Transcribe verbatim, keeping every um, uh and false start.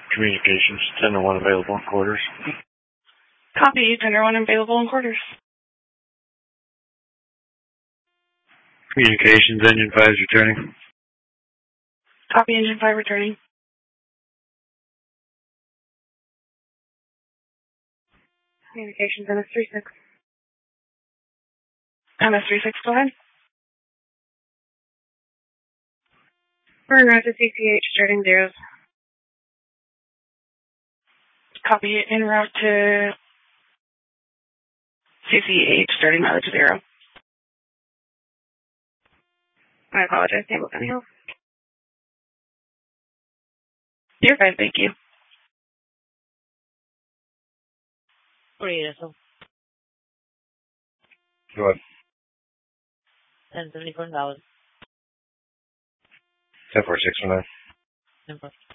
Communications, Tender one available in quarters. Copy, Tender one available in quarters. Communications, Engine five is returning. Copy, Engine five returning. Communications, M S three six. M S three six, go ahead. We're en route to C C H, starting zeros. Copy, en route to C C H, starting mileage zero. I apologize, Campbell County Health. You're fine, thank you. What are you, so? Go ahead. ten seventy-four dollars. ten four six one nine. ten four.